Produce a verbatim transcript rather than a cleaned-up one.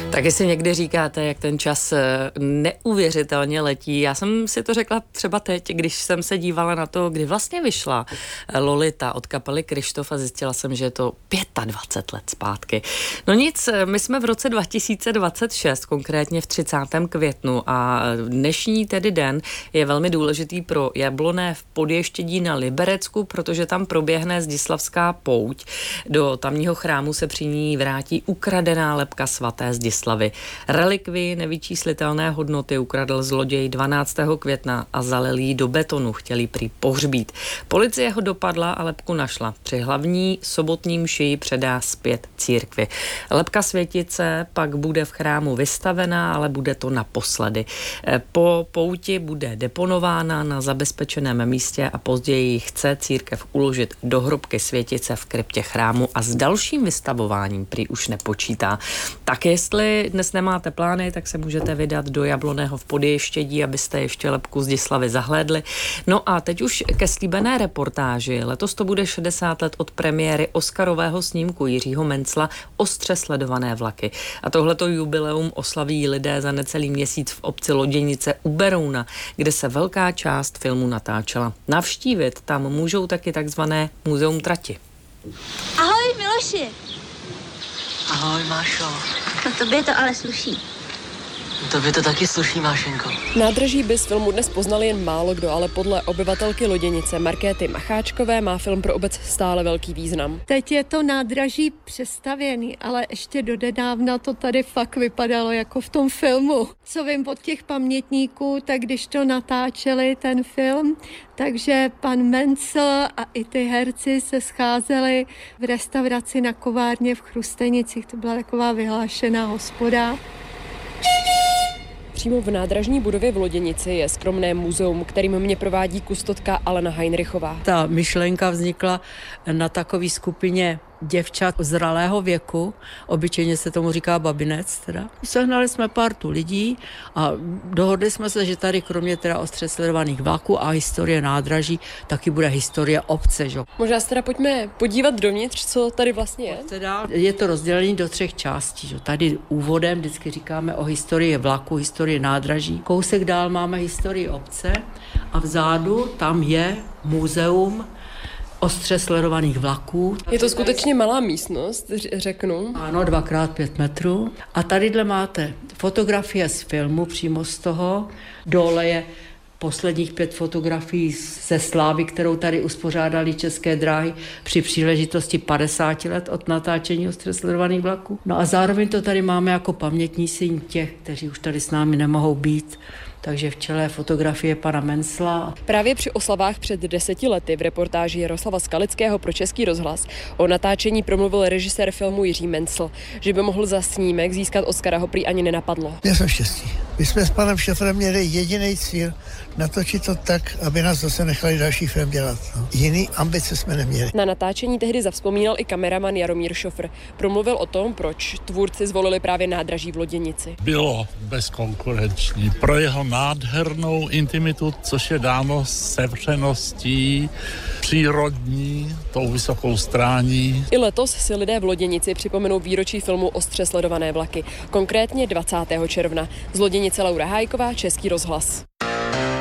Tak jestli někdy říkáte, jak ten čas neuvěřitelně letí, já jsem si to řekla třeba teď, když jsem se dívala na to, kdy vlastně vyšla Lolita od kapely Kryštof a zjistila jsem, že je to dvacet pět let zpátky. No nic, my jsme v roce dva tisíce dvacet šest, konkrétně v třicátém květnu a dnešní tedy den je velmi důležitý pro Jablonné v Podještědí na Liberecku, protože tam proběhne Zdislavská pouť. Do tamního chrámu se při ní vrátí ukradená lebka svaté Zdislavy. Relikvii nevyčíslitelné hodnoty ukradl zloděj dvanáctého května a zalil jí do betonu, chtěli prý pohřbít. Policie ho dopadla a lebku našla. Při hlavní sobotní mši ji předá zpět církvi. Lebka světice pak bude v chrámu vystavená, ale bude to naposledy. Po pouti bude deponována na zabezpečeném místě a později ji chce církev uložit do hrobky světice v kryptě chrámu a s dalším vystavováním prý už nepočítá. Tak jestli dnes nemáte plány, tak se můžete vydat do Jablonného v Podještědí, abyste ještě lebku Zdislavy zahlédli. No a teď už ke slíbené reportáži. Letos to bude šedesát let od premiéry oscarového snímku Jiřího Mencla Ostře sledované vlaky. A tohleto jubileum oslaví lidé za necelý měsíc v obci Loděnice u Berouna, kde se velká část filmu natáčela. Navštívit tam můžou taky takzvané muzeum trati. Ahoj Miloši. Ahoj Mášo. No tobě to ale sluší. Tobě to taky sluší, Mášenko. Nádraží by z filmu dnes poznal jen málo kdo, ale podle obyvatelky Loděnice Markéty Macháčkové má film pro obec stále velký význam. Teď je to nádraží přestavěný, ale ještě dodedávna to tady fakt vypadalo jako v tom filmu. Co vím od těch pamětníků, tak když to natáčeli ten film, takže pan Mencl a i ty herci se scházeli v restauraci na Kovárně v Chrustenicích. To byla taková vyhlášená hospoda. Přímo v nádražní budově v Loděnici je skromné muzeum, kterým mě provádí kustodka Alena Heinrichová. Ta myšlenka vznikla na takové skupině děvčat zralého věku, obyčejně se tomu říká babinec teda. Sehnali jsme partu lidí a dohodli jsme se, že tady kromě teda ostře sledovaných vlaků a historie nádraží, taky bude historie obce. Že? Možná se teda pojďme podívat dovnitř, co tady vlastně je. Teda je to rozdělené do třech částí. Že? Tady úvodem vždycky říkáme o historii vlaku, historii nádraží. Kousek dál máme historii obce a vzadu tam je muzeum ostře sledovaných vlaků. Je to skutečně malá místnost, řeknu. Ano, dvakrát pět metrů. A tadyhle máte fotografie z filmu přímo z toho. Dole je posledních pět fotografií ze slávy, kterou tady uspořádali České dráhy při příležitosti padesáti let od natáčení ostře sledovaných vlaků. No a zároveň to tady máme jako pamětní síň těch, kteří už tady s námi nemohou být. Takže v čele fotografie pana Mencla. Právě při oslavách před deseti lety v reportáži Jaroslava Skalického pro Český rozhlas o natáčení promluvil režisér filmu Jiří Mencl, že by mohl za snímek získat Oscara, ho prý ani nenapadlo. Já jsem štěstí. My jsme s panem Šefrem měli jediný cíl, natočit to tak, aby nás zase nechali další film dělat. No. Jiný ambice jsme neměli. Na natáčení tehdy zavzpomínal i kameraman Jaromír Šofr. Promluvil o tom, proč tvůrci zvolili právě nádraží v Loděnici. Bylo bezkonkurenční. Pro jeho nádhernou intimitu, což je dáno sevřeností, přírodní, tou vysokou strání. I letos si lidé v Loděnici připomenou výročí filmu Ostře sledované vlaky, konkrétně dvacátého června. Z Loděnice Laura Hájková, Český rozhlas.